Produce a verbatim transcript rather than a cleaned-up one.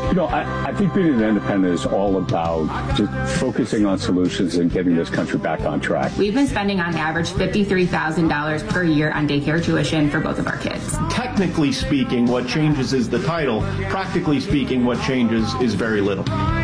You know, I, I think being an independent is all about just focusing on solutions and getting this country back on track. We've been spending on average fifty-three thousand dollars per year on daycare tuition for both of our kids. Technically speaking, what changes is the title. Practically speaking, what changes is very little.